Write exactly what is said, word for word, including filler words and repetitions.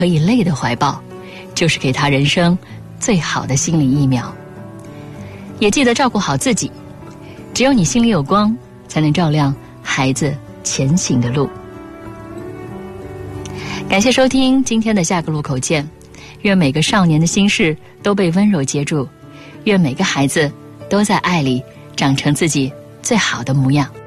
可以累的怀抱，就是给他人生最好的心理疫苗。也记得照顾好自己，只有你心里有光，才能照亮孩子前行的路。感谢收听今天的下个路口见，愿每个少年的心事都被温柔接住，愿每个孩子都在爱里长成自己最好的模样。